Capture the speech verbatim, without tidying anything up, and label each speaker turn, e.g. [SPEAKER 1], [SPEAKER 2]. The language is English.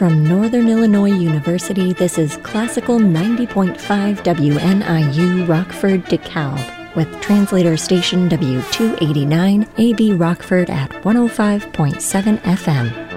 [SPEAKER 1] From Northern Illinois University, this is Classical ninety point five W N I U Rockford DeKalb, with translator station W two eighty-nine A B Rockford at one oh five point seven F M.